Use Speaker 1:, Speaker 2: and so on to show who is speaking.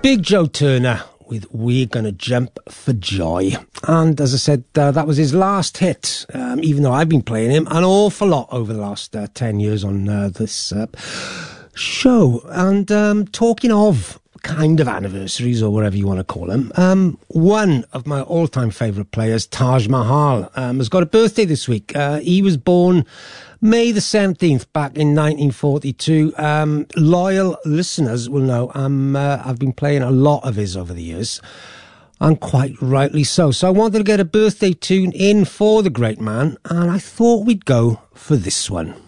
Speaker 1: Big Joe Turner with We're Gonna Jump for Joy. And as I said, that was his last hit, even though I've been playing him an awful lot over the last 10 years on this show. And talking of kind of anniversaries, or whatever you want to call them, one of my all-time favourite players, Taj Mahal, has got a birthday this week. He was born May the 17th back in 1942. Loyal listeners will know I've been playing a lot of his over the years, and quite rightly so. So I wanted to get a birthday tune in for the great man, and I thought we'd go for this one.